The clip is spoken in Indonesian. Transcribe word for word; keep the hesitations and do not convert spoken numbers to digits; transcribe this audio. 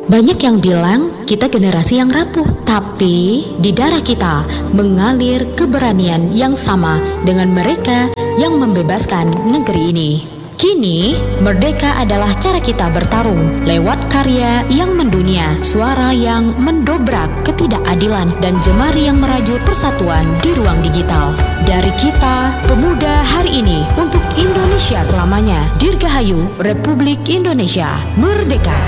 Banyak yang bilang kita generasi yang rapuh, tapi di darah kita mengalir keberanian yang sama dengan mereka yang membebaskan negeri ini. Kini, merdeka adalah cara kita bertarung lewat karya yang mendunia, suara yang mendobrak ketidakadilan, dan jemari yang merajut persatuan di ruang digital. Dari kita, pemuda hari ini, untuk Indonesia selamanya. Dirgahayu Republik Indonesia, merdeka!